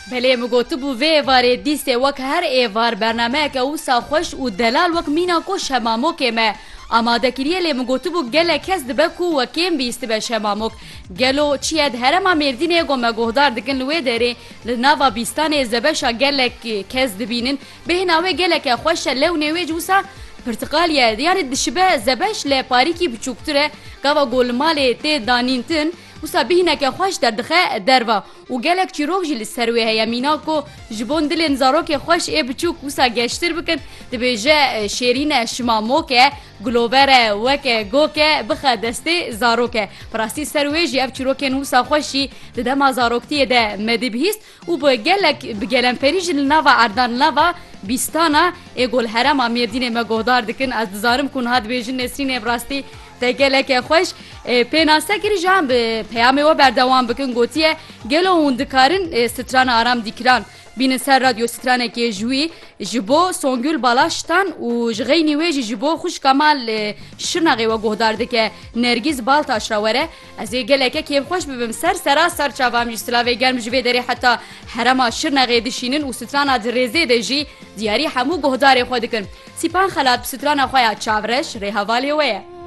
Belê min gotibû vê êvarê dîstê wek her êvar bernameyeke wisa xweş û delal wek mîna ku şemamokê me. Amadekiriyê lê min gotibû gelek kes dibe ku wekêm bîstibe şemamok. Gelo çiyê di herêma Mêrdînê got me guhdar dikin li wê derê li nava bîstanê zebeşa gelek kes dibînin. Bêhna wê geleke xweş e lewnê wê wisa pirtiqaliye yani dişibe zebeş lê parîkî biçûktir e gava golmalê tê danîntin wisa bîhneke xweş derdixe derva û gelek çîrok jî li ser wê heye mîna ku ji bo dilên zarokê xweş ê biçûk wisa geştir bikin dibêje şêrîne şimamok e gulover e weke gok e bixe destê zarok e pirastî ser wê jî ev çîrokên wisa xweş jî di dema zaroktiyê de me dibihîst û bi gelek bi gelemperî jî li nava erdan nava bîstana ê gol herêma Mêrdînê me guhdar dikin ez dizarim ku niha dibêjin Nesrîn ev rastî te geleke xweş pênasekirî ji an bi peyamê we berdewam bikin gotiye gelo hûn dikarin strana aram dîkiran bînin ser radyo stranekê ji wî ji bo Songül Balaştan û ji xeynî wê jî ji bo Xwîş Kemal Şirnexê we guhdar dike Nergîz Baltaş re were ez ê geleke kêfxweş bibim sera ser çavam jî silavê germ ji vê derê heta herema Şirnexê dişînin û strana di rêzê de jî diyarî hemû guhdarê xwe dikin. Sîpan Xelat bi strana xwe ya çavreş rêhevalê we ye.